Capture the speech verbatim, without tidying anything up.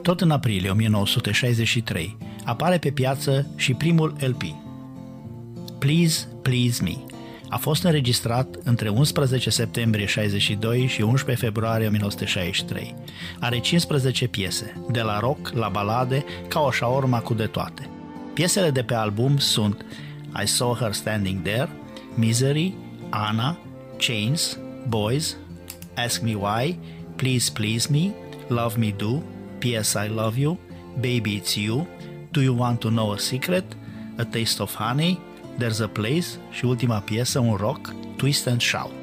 Tot în aprilie o mie nouă sute șaizeci și trei apare pe piață și primul L P. Please, Please Me a fost înregistrat între unsprezece septembrie șaizeci și doi și unsprezece februarie o mie nouă sute șaizeci și trei. Are cincisprezece piese, de la rock la balade, ca o șaorma cu de toate. Piesele de pe album sunt I Saw Her Standing There, Misery, Anna, Chains, Boys, Ask Me Why, Please Please Me, Love Me Do, P S I Love You, Baby It's You, Do You Want to Know a Secret, A Taste of Honey, There's a Place și ultima piesă, un rock, Twist and Shout.